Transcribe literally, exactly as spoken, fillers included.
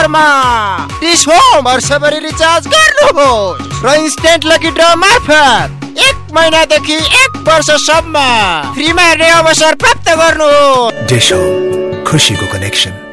ड्रमा dish home वर्षभरि recharge गर्नुहोस् र इन्स्टेन्ट लकी ड्र मार्फत एक महिनादेखि एक वर्षसम्म फ्रीमा हेर्ने अवसर प्राप्त गर्नुहोस्। डिश होम, खुसीको कनेक्सन।